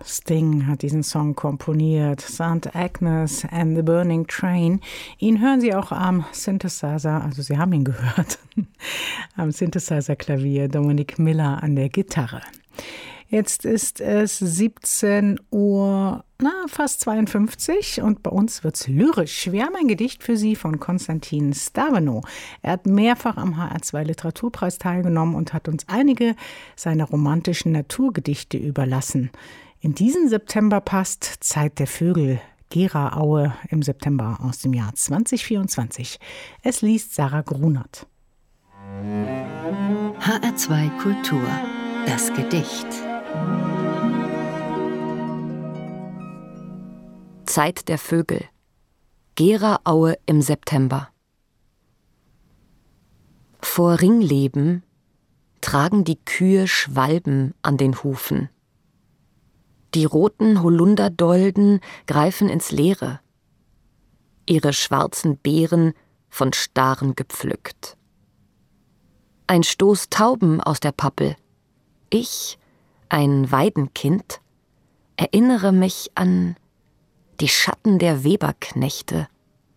Sting hat diesen Song komponiert. St. Agnes and the Burning Train. Ihn hören Sie auch am Synthesizer, also Sie haben ihn gehört, am Synthesizer-Klavier, Dominic Miller an der Gitarre. Jetzt ist es 17 Uhr, fast 52 und bei uns wird's lyrisch. Wir haben ein Gedicht für Sie von Konstantin Staveno. Er hat mehrfach am HR2 Literaturpreis teilgenommen und hat uns einige seiner romantischen Naturgedichte überlassen. In diesen September passt Zeit der Vögel, Gera-Aue im September aus dem Jahr 2024. Es liest Sarah Grunert. HR2 Kultur, das Gedicht. Zeit der Vögel, Gera-Aue im September. Vor Ringleben tragen die Kühe Schwalben an den Hufen. Die roten Holunderdolden greifen ins Leere, ihre schwarzen Beeren von Staren gepflückt. Ein Stoß Tauben aus der Pappel, ich, ein Weidenkind, erinnere mich an die Schatten der Weberknechte.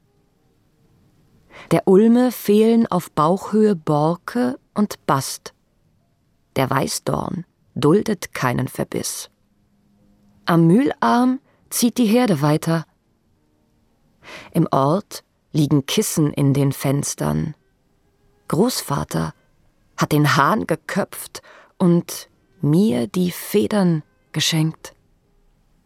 Der Ulme fehlen auf Bauchhöhe Borke und Bast. Der Weißdorn duldet keinen Verbiss. Am Mühlarm zieht die Herde weiter. Im Ort liegen Kissen in den Fenstern. Großvater hat den Hahn geköpft und mir die Federn geschenkt.